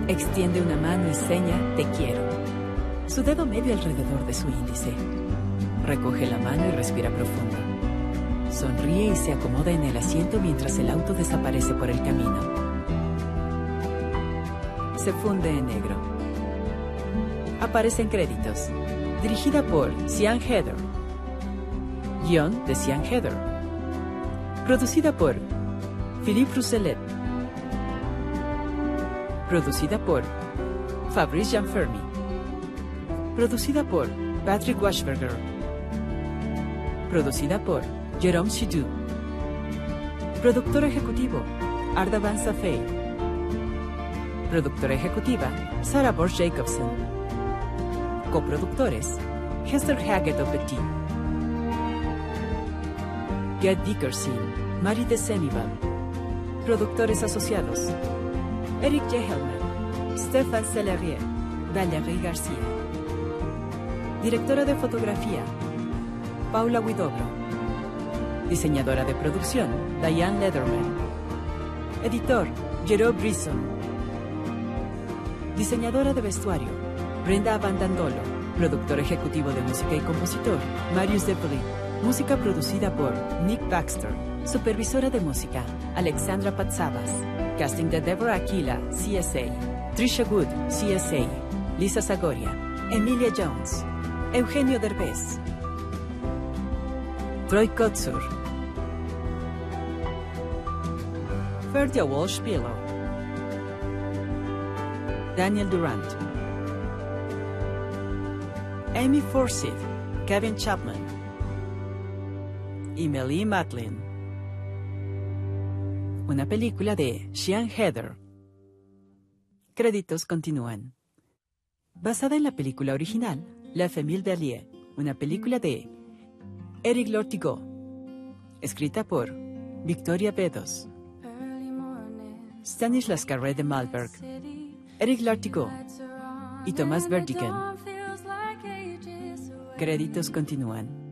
Extiende una mano y seña "te quiero". Su dedo medio alrededor de su índice. Recoge la mano y respira profundo. Sonríe y se acomoda en el asiento mientras el auto desaparece por el camino. Se funde en negro. Aparecen créditos. Dirigida por Sian Heder. Guión de Sian Heder. Producida por Philippe Rousselet. Producida por Fabrice Gianfermi. Producida por Patrick Washberger. Producida por Jérôme Chidou. Productor ejecutivo Arda Van Safei. Productora ejecutiva Sarah Borch Jacobson. Coproductores Hester Haggett Petit. Gerd Dickerson, Marie de Senival. Productores asociados Eric Jehelman, Stefan Sellerier, Valérie García. Directora de fotografía Paula Huidobro. Diseñadora de producción Diane Lederman. Editor Jérôme Brisson. Diseñadora de vestuario Brenda Abandandolo. Productor ejecutivo de música y compositor Marius Depoli. Música producida por Nick Baxter. Supervisora de música Alexandra Patsabas. Casting de Deborah Aquila, CSA. Trisha Wood, CSA. Lisa Zagoria. Emilia Jones. Eugenio Derbez. Troy Kotsur. Ferdia Walsh-Pillow. Daniel Durant. Amy Forsyth. Kevin Chapman. Y Melie Matlin. Una película de Sian Heder. Créditos continúan. Basada en la película original La Famille Bélier, una película de Éric Lortigot. Escrita por Victoria Bedos. Stanislas Carré de Malberg, Éric Lortigot y Thomas Verdigan. Créditos continúan.